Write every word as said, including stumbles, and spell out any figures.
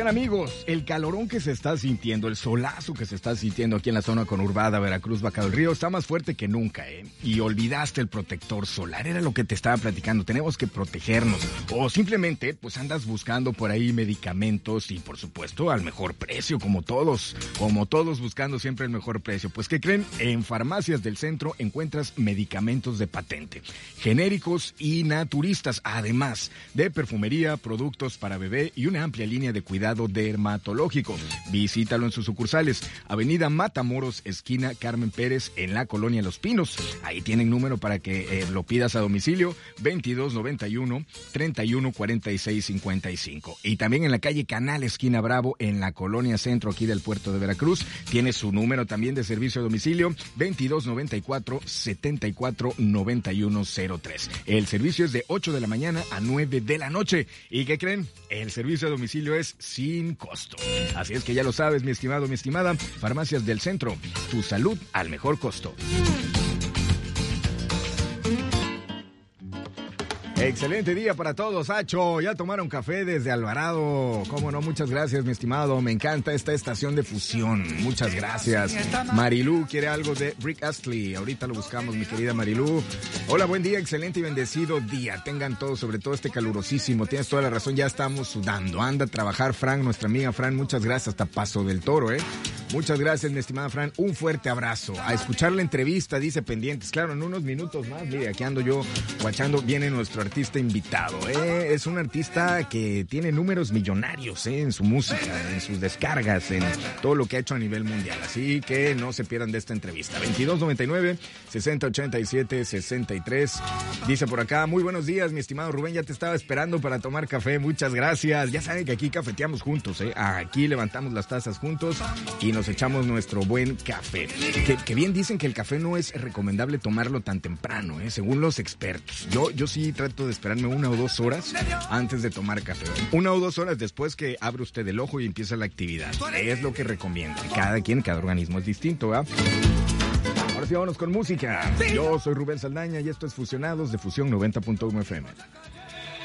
Oigan, amigos, el calorón que se está sintiendo, el solazo que se está sintiendo aquí en la zona conurbada Veracruz, Baca del Río, está más fuerte que nunca, ¿eh? Y olvidaste el protector solar, era lo que te estaba platicando, tenemos que protegernos. O simplemente, pues andas buscando por ahí medicamentos y, por supuesto, al mejor precio, como todos, como todos buscando siempre el mejor precio. Pues, ¿qué creen? En Farmacias del Centro encuentras medicamentos de patente, genéricos y naturistas, además de perfumería, productos para bebé y una amplia línea de cuidado dermatológico. Visítalo en sus sucursales. Avenida Matamoros, esquina Carmen Pérez, en la colonia Los Pinos. Ahí tienen número para que eh, lo pidas a domicilio, veintidós noventa y uno, treinta y uno cuarenta y seis cincuenta y cinco. Y también en la calle Canal, esquina Bravo, en la colonia Centro, aquí del puerto de Veracruz. Tiene su número también de servicio a domicilio, veintidós noventa y cuatro, setenta y cuatro noventa y uno cero tres. El servicio es de ocho de la mañana a nueve de la noche. ¿Y qué creen? El servicio a domicilio es sin costo. Así es que ya lo sabes, mi estimado, mi estimada. Farmacias del Centro, tu salud al mejor costo. Excelente día para todos, Hacho. Ya tomaron café desde Alvarado. Cómo no, muchas gracias, mi estimado. Me encanta esta estación de fusión. Muchas gracias. Marilú quiere algo de Rick Astley. Ahorita lo buscamos, mi querida Marilú. Hola, buen día, excelente y bendecido día. Tengan todos, sobre todo este calurosísimo. Tienes toda la razón, ya estamos sudando. Anda a trabajar, Fran, nuestra amiga Fran. Muchas gracias, hasta Paso del Toro, ¿eh? Muchas gracias, mi estimada Fran. Un fuerte abrazo. A escuchar la entrevista, dice pendientes. Claro, en unos minutos más, mire, aquí ando yo guachando. Viene nuestro artista invitado, ¿eh? Es un artista que tiene números millonarios, ¿eh? En su música, en sus descargas, en todo lo que ha hecho a nivel mundial. Así que no se pierdan de esta entrevista. veintidós noventa y nueve, sesenta ochenta y siete, sesenta y tres. Dice por acá, muy buenos días, mi estimado Rubén. Ya te estaba esperando para tomar café. Muchas gracias. Ya saben que aquí cafeteamos juntos, ¿eh? Aquí levantamos las tazas juntos y nos echamos nuestro buen café. Que, que bien dicen que el café no es recomendable tomarlo tan temprano, ¿eh? Según los expertos. Yo, yo sí trato de esperarme una o dos horas antes de tomar café. Una o dos horas después que abre usted el ojo y empieza la actividad. Es lo que recomiendo. Cada quien, cada organismo es distinto, ¿verdad? Ahora sí, vámonos con música. Yo soy Rubén Saldaña y esto es Fusionados de Fusión noventa punto uno F M.